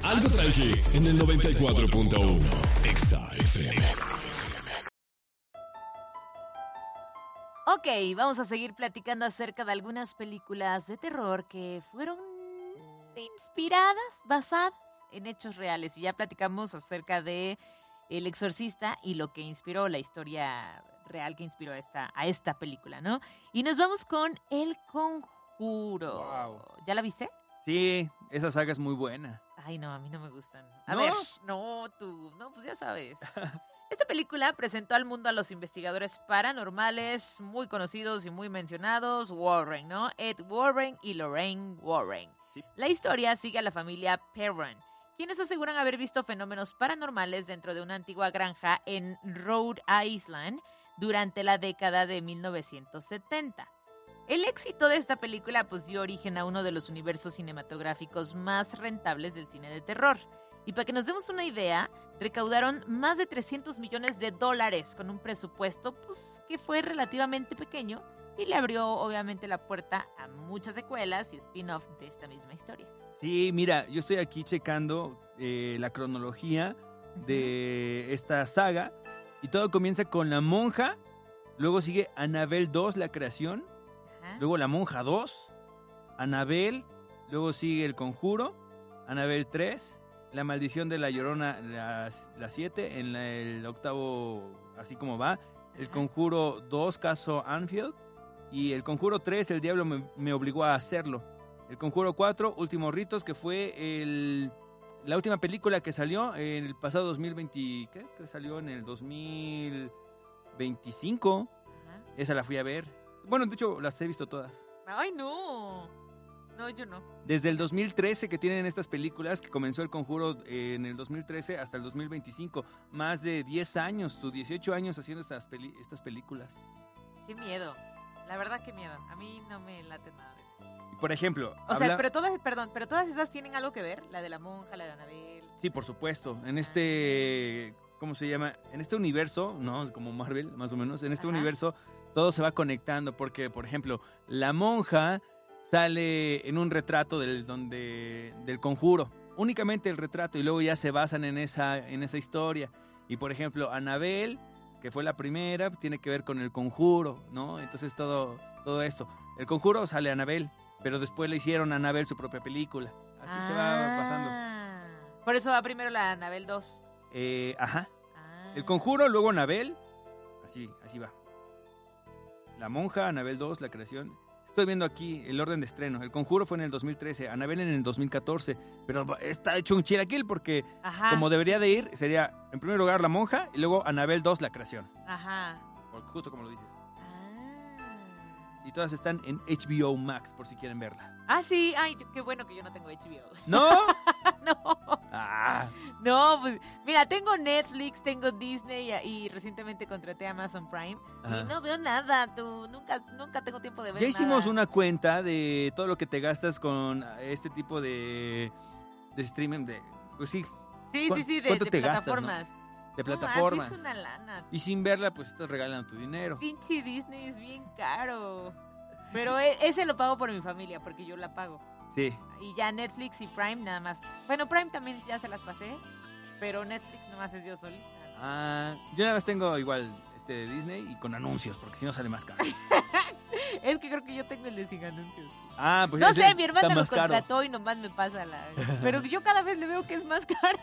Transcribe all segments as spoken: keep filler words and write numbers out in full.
Algo tranqui en el noventa y cuatro punto uno. Exa F M. Ok, vamos a seguir platicando acerca de algunas películas de terror que fueron inspiradas, basadas en hechos reales. Y ya platicamos acerca de El Exorcista y lo que inspiró la historia real que inspiró a esta, a esta película, ¿no? Y nos vamos con El Conjuro. Wow. ¿Ya la viste? Sí, esa saga es muy buena. Ay, no, a mí no me gustan. A ¿No? ver, no, tú, no, pues ya sabes. Esta película presentó al mundo a los investigadores paranormales muy conocidos y muy mencionados, Warren, ¿no? Ed Warren y Lorraine Warren. Sí. La historia sigue a la familia Perron, quienes aseguran haber visto fenómenos paranormales dentro de una antigua granja en Rhode Island durante la década de mil novecientos setenta. El éxito de esta película pues dio origen a uno de los universos cinematográficos más rentables del cine de terror. Y para que nos demos una idea, recaudaron más de trescientos millones de dólares con un presupuesto pues, que fue relativamente pequeño y le abrió obviamente la puerta a muchas secuelas y spin-off de esta misma historia. Sí, mira, yo estoy aquí checando eh, la cronología de esta saga y todo comienza con La Monja, luego sigue Annabelle dos, la creación, Ajá. luego La Monja dos, Annabelle, luego sigue El Conjuro, Annabelle tres, La Maldición de la Llorona, la siete, en la, el octavo, así como va, El Ajá. Conjuro dos, Caso Anfield, y El Conjuro tres, El Diablo me, me obligó a hacerlo. El Conjuro cuatro, Últimos Ritos, que fue el, la última película que salió en el pasado dos mil veinte, ¿qué? Que salió en el dos mil veinticinco. Ajá. Esa la fui a ver. Bueno, de hecho, las he visto todas. Ay, no. No, yo no. Desde el dos mil trece que tienen estas películas, que comenzó El Conjuro eh, en el dos mil trece hasta el dos mil veinticinco. Más de diez años, tú, dieciocho años haciendo estas, peli- estas películas. Qué miedo. La verdad, qué miedo. A mí no me late nada de eso. Y por ejemplo, O sea, habla- pero todas, perdón, pero todas esas tienen algo que ver. La de la monja, la de Annabelle. Sí, por supuesto. En este, ¿cómo se llama? En este universo, ¿no? Como Marvel, más o menos. En este Ajá. universo todo se va conectando porque, por ejemplo, la monja sale en un retrato del, donde, del Conjuro. Únicamente el retrato y luego ya se basan en esa, en esa historia. Y, por ejemplo, Annabelle, que fue la primera, tiene que ver con el Conjuro, ¿no? Entonces todo, todo esto. El Conjuro sale Annabelle, pero después le hicieron a Annabelle su propia película. Así se va pasando. Ah. Por eso va primero la Annabelle dos. Eh, ajá. Ah. El Conjuro, luego Annabelle. Así, así va. La Monja, Annabelle dos, la creación. Estoy viendo aquí el orden de estreno. El Conjuro fue en el dos mil trece, Annabelle en el dos mil catorce. Pero está hecho un chilaquil porque, Ajá. como debería de ir, sería en primer lugar La Monja y luego Annabelle dos, la creación. Ajá. Por- Justo como lo dices. Ah. Y todas están en H B O Max, por si quieren verla. Ah, sí. Ay, qué bueno que yo no tengo H B O. ¿No? No. Ah, No, pues mira, tengo Netflix, tengo Disney y, y recientemente contraté Amazon Prime Ajá. y no veo nada, tú, nunca, nunca tengo tiempo de ver ya hicimos nada. una cuenta de todo lo que te gastas con este tipo de, de streaming, de, pues sí, Sí, ¿Cu- sí, sí, de, cuánto de te gastas, plataformas. de No, plataformas. así es una lana. Y sin verla, pues estás regalando tu dinero. Pinche Disney es bien caro. Pero e- ese lo pago por mi familia, porque yo la pago. Sí. Y ya Netflix y Prime nada más. Bueno, Prime también ya se las pasé, pero Netflix nomás es yo solita. Ah, yo nada más tengo igual este de Disney y con anuncios, porque si no sale más caro. Es que creo que yo tengo el de sin anuncios. Ah, pues No ese sé, mi está hermana lo más caro. contrató y nomás me pasa la... Pero yo cada vez le veo que es más caro.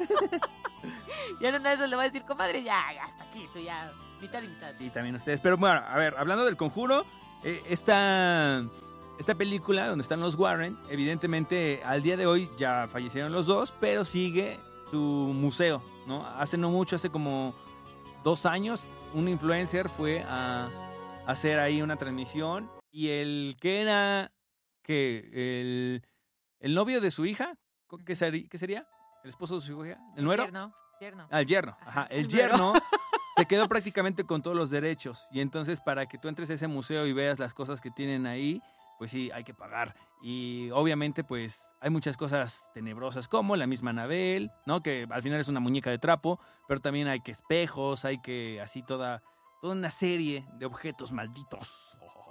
Ya en una de esas le voy a decir, comadre, ya, ya, hasta aquí, tú ya, mitad y mitad. Sí, también ustedes. Pero bueno, a ver, hablando del Conjuro, eh, esta, esta película donde están los Warren, evidentemente al día de hoy ya fallecieron los dos, pero sigue su museo, ¿no? Hace no mucho, hace como dos años, un influencer fue a hacer ahí una transmisión y el que era, que el, el novio de su hija, ¿qué sería? ¿Qué sería? ¿El esposo de su hija? ¿El nuero? Yerno, yerno. Ah, el yerno, Ajá, ajá. El el nuero. yerno se quedó prácticamente con todos los derechos. Y entonces, para que tú entres a ese museo y veas las cosas que tienen ahí, pues sí, hay que pagar. Y obviamente, pues, hay muchas cosas tenebrosas, como la misma Annabelle, ¿no? Que al final es una muñeca de trapo, pero también hay que espejos, hay que así toda, toda una serie de objetos malditos.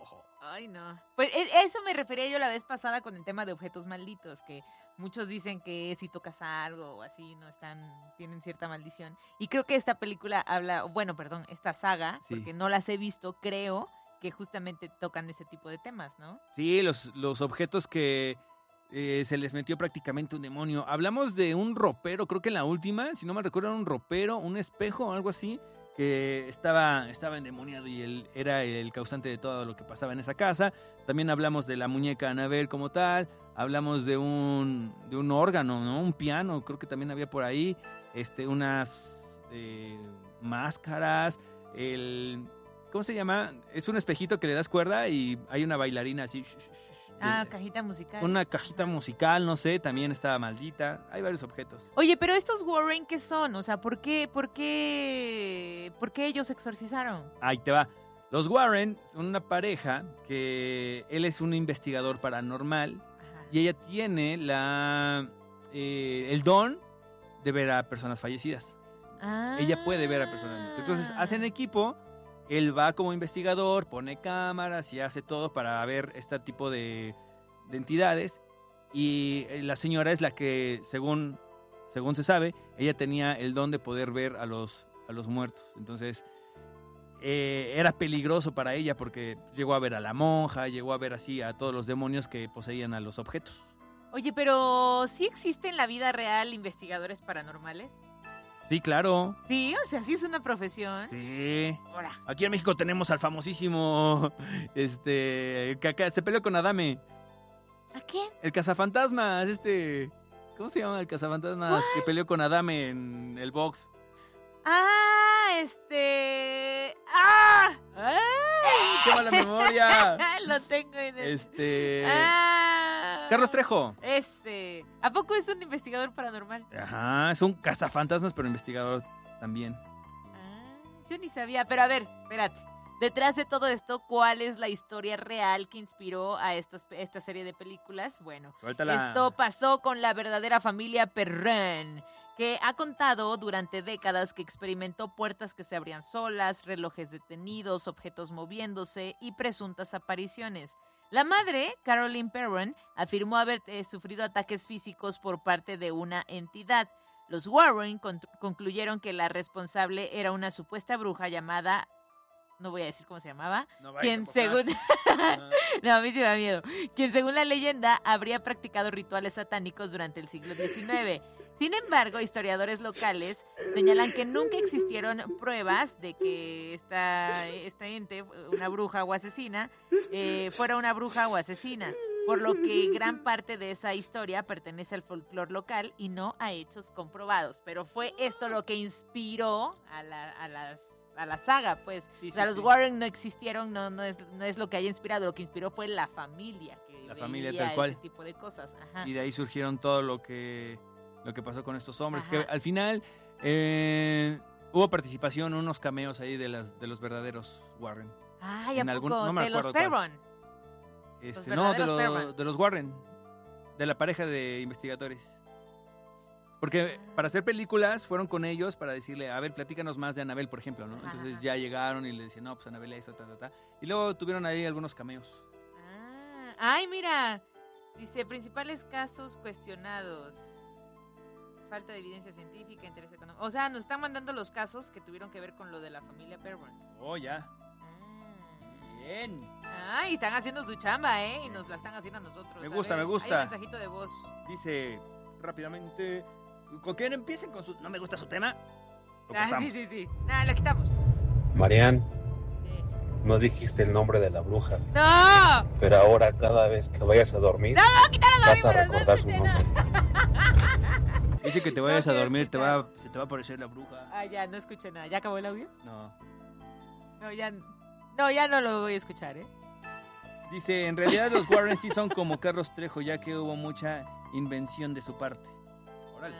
Ay, no. Pues e- eso me refería yo la vez pasada con el tema de objetos malditos, que muchos dicen que si tocas algo o así no están, tienen cierta maldición. Y creo que esta película habla, bueno, perdón, esta saga, Sí. porque no las he visto, creo que justamente tocan ese tipo de temas, ¿no? Sí, los, los objetos que eh, se les metió prácticamente un demonio. Hablamos de un ropero, creo que en la última, si no me recuerdo, era un ropero, un espejo o algo así, que estaba, estaba endemoniado y él era el causante de todo lo que pasaba en esa casa. También hablamos de la muñeca Annabelle como tal, hablamos de un, de un órgano, ¿no? Un piano, creo que también había por ahí, este, unas eh, máscaras, el... ¿Cómo se llama? Es un espejito que le das cuerda y hay una bailarina así. Ah, de- cajita musical. Una cajita musical, no sé, también estaba maldita. Hay varios objetos. Oye, pero estos Warren, ¿qué son? O sea, ¿por qué, por qué, por qué ellos exorcizaron? Ahí te va. Los Warren son una pareja que él es un investigador paranormal Ajá. y ella tiene la eh, el don de ver a personas fallecidas. Ah. Ella puede ver a personas muertas. Entonces hacen equipo, él va como investigador, pone cámaras y hace todo para ver este tipo de, de entidades. Y eh, la señora es la que, según, según se sabe, ella tenía el don de poder ver a los, a los muertos. Entonces eh, era peligroso para ella porque llegó a ver a la monja, llegó a ver así a todos los demonios que poseían a los objetos. Oye, pero ¿sí existen en la vida real investigadores paranormales? Sí, claro. Sí, o sea, sí es una profesión. Sí. Ahora. Aquí en México tenemos al famosísimo, este, que acá se peleó con Adame, ¿A quién? el cazafantasmas, este, ¿cómo se llama el cazafantasmas que peleó con Adame en el box? Ah, este... ¡Ah! ¡Ay! ¡Qué mala memoria! Lo tengo en el... Este, Ah. Carlos Trejo. Este... ¿A poco es un investigador paranormal? Ajá, es un cazafantasmas, pero investigador también. Ah, yo ni sabía, pero a ver, espérate. Detrás de todo esto, ¿cuál es la historia real que inspiró a estas, esta serie de películas? Bueno, Suéltala. esto pasó con la verdadera familia Perron, que ha contado durante décadas que experimentó puertas que se abrían solas, relojes detenidos, objetos moviéndose y presuntas apariciones. La madre, Caroline Perron, afirmó haber eh, sufrido ataques físicos por parte de una entidad. Los Warren con- concluyeron que la responsable era una supuesta bruja llamada... No voy a decir cómo se llamaba. No vayas Quien a pocar. según... Ah. No, a mí sí me da miedo. Quien según la leyenda habría practicado rituales satánicos durante el siglo diecinueve. Sin embargo, historiadores locales señalan que nunca existieron pruebas de que esta, esta ente, una bruja o asesina, eh, fuera una bruja o asesina. Por lo que gran parte de esa historia pertenece al folclore local y no a hechos comprobados. Pero fue esto lo que inspiró a, la, a las... a la saga, pues. Sí, o sea, sí, los sí. Warren no existieron, no, no, es, no es lo que haya inspirado, lo que inspiró fue la familia que La familia veía tal cual. ese tipo de cosas. Ajá. Y de ahí surgieron todo lo que, lo que pasó con estos hombres. Ajá. Que al final eh, hubo participación, unos cameos ahí de, las, de los verdaderos Warren. Ay, ¿a en algún- poco? no me de los acuerdo cuál. Perron. Este, no, de, verdaderos lo- Perron. de los Warren. De la pareja de investigadores. Porque para hacer películas fueron con ellos para decirle, a ver, platícanos más de Annabelle, por ejemplo, ¿no? Ajá, Entonces ajá. ya llegaron y le decían, no, pues Annabelle eso, ta, ta, ta. Y luego tuvieron ahí algunos cameos. Ah, ay, mira. Dice, principales casos cuestionados. Falta de evidencia científica, interés económico. O sea, nos están mandando los casos que tuvieron que ver con lo de la familia Perron. Oh, ya. Ah. Bien. Ay, están haciendo su chamba, ¿eh? Y nos la están haciendo a nosotros. Me A gusta, ver, me gusta. Hay un mensajito de voz. Dice rápidamente, ¿con quién empiecen con su... ¿No me gusta su tema? Lo Ah, cortamos. sí, sí, sí. Nada, lo quitamos. Marian, Eh, no dijiste el nombre de la bruja, ¡No! pero ahora cada vez que vayas a dormir, ¡No, quitaron los vas a audífonos! No recordar su escuché nombre. nada. Dice que te vayas No a quiero dormir, te escuchar. va, se te va a aparecer la bruja. Ah, ya, no escuché nada. ¿Ya acabó el audio? No. No, ya, no, ya no lo voy a escuchar, ¿eh? Dice, en realidad los Warren sí son como Carlos Trejo, ya que hubo mucha invención de su parte. Órale.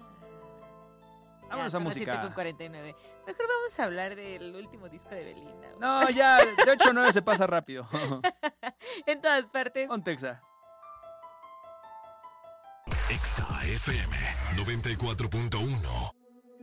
Ah. Vámonos Ya, a son las siete música. con cuarenta y nueve. Mejor vamos a hablar del último disco de Belinda. güey. No, ya, de ocho a nueve se pasa rápido. En todas partes. Contexa. Exa F M noventa y cuatro punto uno.